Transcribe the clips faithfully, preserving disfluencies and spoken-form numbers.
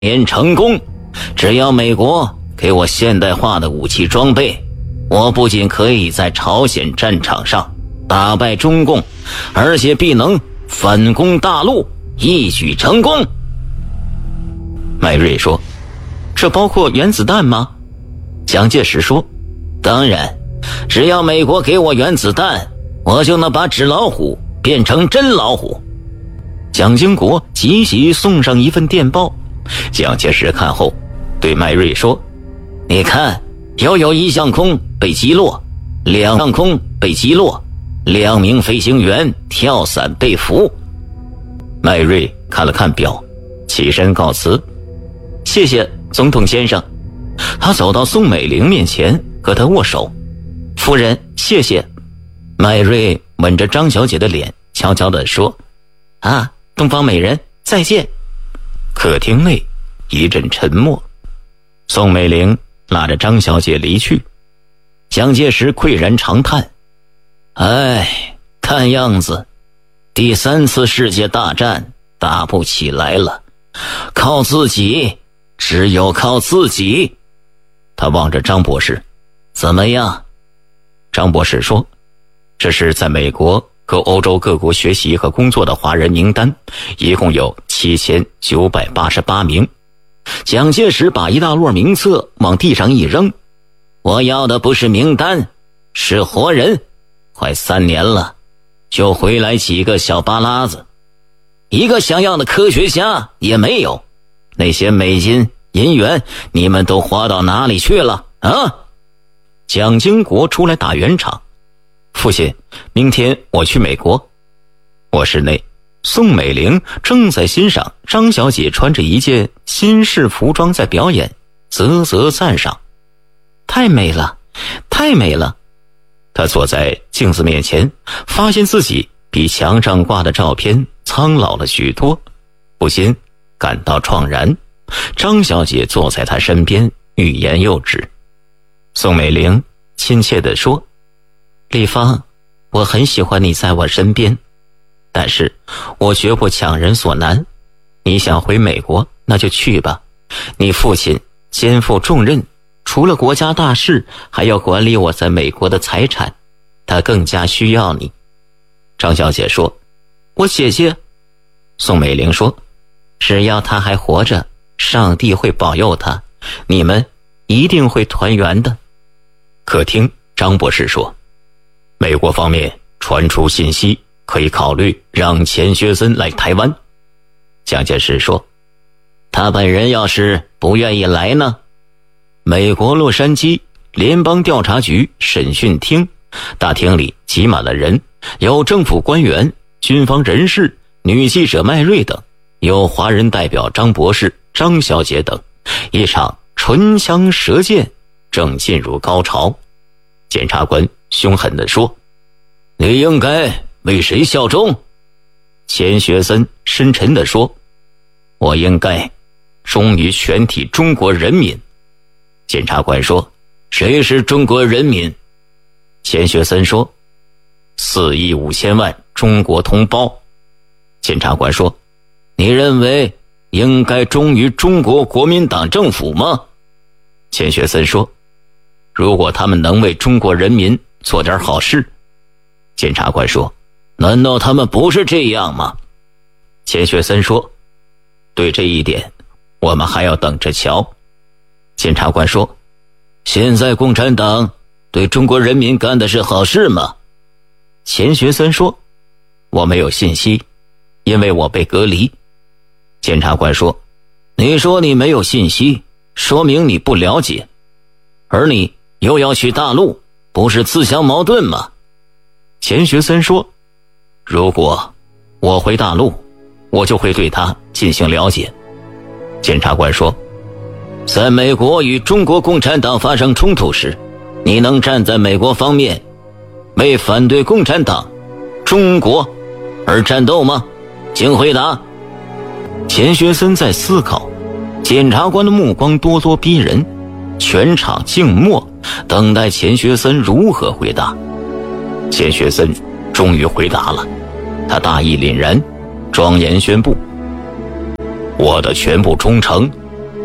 面成功，只要美国给我现代化的武器装备，我不仅可以在朝鲜战场上打败中共，而且必能反攻大陆，一举成功。麦瑞说，这包括原子弹吗？蒋介石说，当然，只要美国给我原子弹，我就能把纸老虎变成真老虎。蒋经国急急送上一份电报，蒋介石看后对麦瑞说，你看，又有一项空被击落，两项空被击落，两名飞行员跳伞被俘。麦瑞看了看表，起身告辞，谢谢总统先生。他走到宋美龄面前和她握手，夫人谢谢。麦瑞吻着张小姐的脸悄悄地说，啊，东方美人再见。客厅内一阵沉默，宋美龄拉着张小姐离去。蒋介石喟然长叹，哎，看样子第三次世界大战打不起来了，靠自己，只有靠自己。他望着张博士，怎么样？张博士说，这是在美国和欧洲各国学习和工作的华人名单，一共有七千九百八十八名。蒋介石把一大摞名册往地上一扔，我要的不是名单，是活人。快三年了，就回来几个小巴拉子，一个像样的科学家也没有。那些美金银元你们都花到哪里去了啊？蒋经国出来打圆场，父亲，明天我去美国。卧室内，宋美龄正在欣赏张小姐穿着一件新式服装在表演，啧啧赞赏，太美了，太美了。她坐在镜子面前，发现自己比墙上挂的照片苍老了许多，不禁感到怆然。张小姐坐在她身边，欲言又止。宋美龄亲切地说，丽芳，我很喜欢你在我身边，但是我绝不强人所难。你想回美国，那就去吧。你父亲肩负重任，除了国家大事，还要管理我在美国的财产，他更加需要你。张小姐说，我姐姐。宋美龄说，只要他还活着，上帝会保佑他，你们一定会团圆的。客厅，张博士说，美国方面传出信息，可以考虑让钱学森来台湾。蒋介石说，他本人要是不愿意来呢？美国洛杉矶联邦调查局审讯厅，大厅里挤满了人，有政府官员、军方人士、女记者麦瑞等，有华人代表张博士、张小姐等。一场唇枪舌剑正进入高潮。检察官凶狠地说，你应该为谁效忠？钱学森深沉地说，我应该忠于全体中国人民。检察官说，谁是中国人民？钱学森说，四亿五千万中国同胞。检察官说，你认为应该忠于中国国民党政府吗？钱学森说，如果他们能为中国人民做点好事。检察官说，难道他们不是这样吗？钱学森说，对这一点我们还要等着瞧。检察官说，现在共产党对中国人民干的是好事吗？钱学森说，我没有信息，因为我被隔离。检察官说，你说你没有信息，说明你不了解，而你又要去大陆，不是自相矛盾吗？钱学森说，如果我回大陆，我就会对他进行了解。检察官说，在美国与中国共产党发生冲突时，你能站在美国方面为反对共产党、中国而战斗吗？请回答。钱学森在思考，检察官的目光咄咄逼人，全场静默，等待钱学森如何回答。钱学森终于回答了，他大义凛然，庄严宣布，我的全部忠诚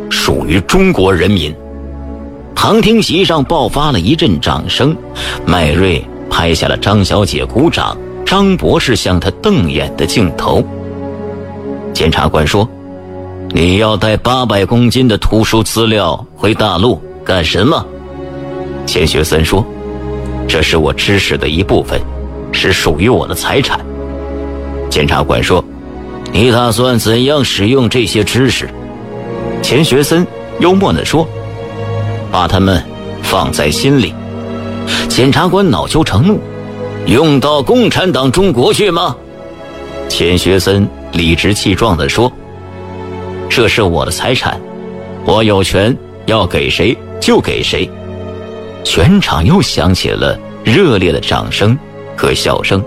属于中国人民。旁听席上爆发了一阵掌声，麦瑞拍下了张小姐鼓掌，张博士向他瞪眼的镜头。检察官说，你要带八百公斤的图书资料回大陆干什么？钱学森说，这是我知识的一部分，是属于我的财产。检察官说，你打算怎样使用这些知识？钱学森幽默地说，把他们放在心里。检察官恼羞成怒，用到共产党中国去吗？钱学森理直气壮地说，这是我的财产，我有权要给谁就给谁。全场又响起了热烈的掌声和笑声。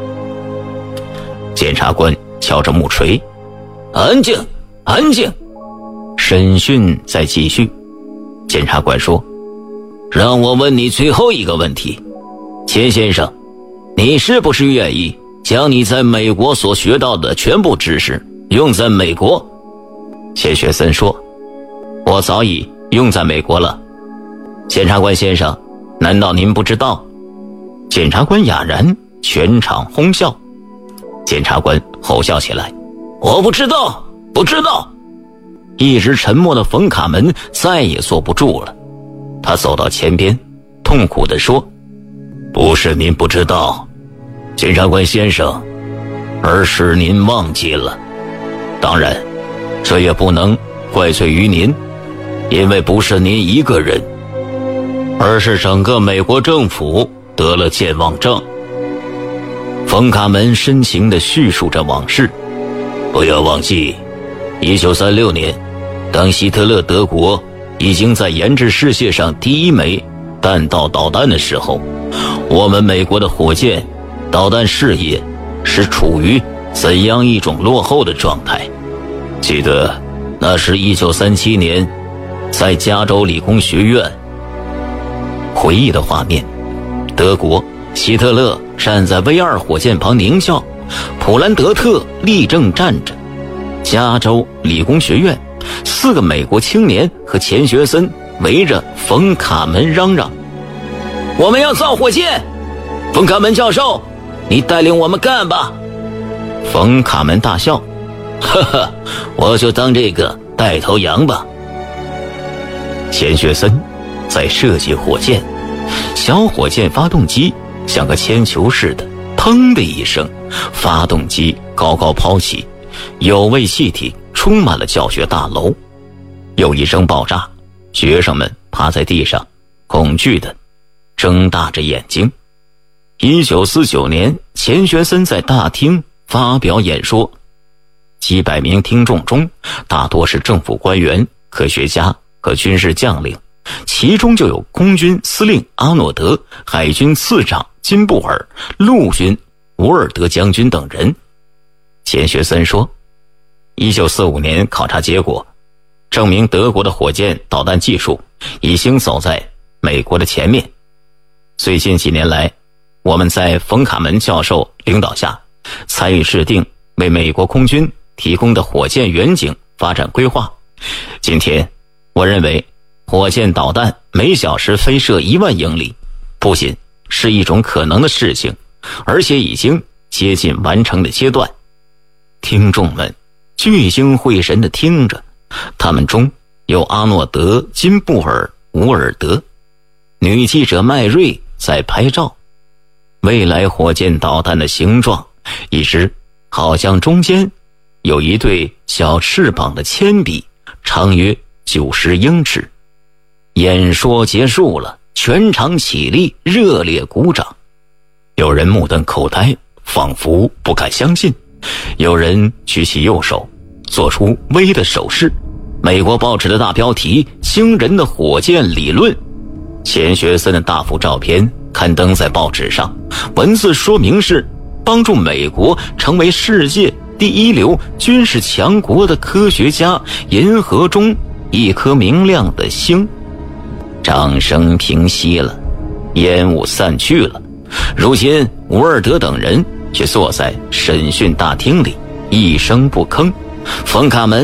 检察官敲着木锤，安静，安静。审讯在继续。检察官说，让我问你最后一个问题，钱先生，你是不是愿意将你在美国所学到的全部知识用在美国？钱学森说，我早已用在美国了。检察官先生，难道您不知道？检察官哑然，全场哄笑。检察官吼笑起来，我不知道，不知道。一直沉默的冯卡门再也坐不住了，他走到前边，痛苦地说，不是您不知道，检察官先生，而是您忘记了。当然，这也不能怪罪于您，因为不是您一个人，而是整个美国政府得了健忘症。冯卡门深情地叙述着往事。不要忘记，一九三六年，当希特勒德国已经在研制世界上第一枚弹道导弹的时候，我们美国的火箭导弹事业是处于怎样一种落后的状态。记得那是一九三七年，在加州理工学院。回忆的画面，德国希特勒站在 V 二 火箭旁狞笑，普兰德特立正站着，加州理工学院四个美国青年和钱学森围着冯卡门嚷嚷，我们要造火箭，冯卡门教授，你带领我们干吧。冯卡门大笑，哈哈，我就当这个带头羊吧。钱学森在设计火箭，小火箭发动机像个铅球似的，砰的一声，发动机高高抛起，有味气体充满了教学大楼。有一声爆炸，学生们趴在地上，恐惧地睁大着眼睛。一九四九年，钱学森在大厅发表演说，几百名听众中大多是政府官员、科学家和军事将领，其中就有空军司令阿诺德、海军次长金布尔、陆军伍尔德将军等人。钱学森说，一九四五年考察结果证明德国的火箭导弹技术已经走在美国的前面。最近几年来，我们在冯卡门教授领导下参与制定为美国空军提供的火箭远景发展规划。今天我认为火箭导弹每小时飞射一万英里不仅是一种可能的事情，而且已经接近完成的阶段。听众们聚精会神地听着，他们中有阿诺德、金布尔、伍尔德，女记者麦瑞在拍照。未来火箭导弹的形状一直好像中间有一对小翅膀的铅笔，长约九十英尺。演说结束了，全场起立，热烈鼓掌。有人目瞪口呆，仿佛不敢相信；有人举起右手，做出 V 的手势。美国报纸的大标题：惊人的火箭理论。钱学森的大幅照片刊登在报纸上，文字说明是帮助美国成为世界第一流军事强国的科学家银河中一颗明亮的星。掌声平息了，烟雾散去了。如今伍尔德等人却坐在审讯大厅里，一声不吭。冯卡门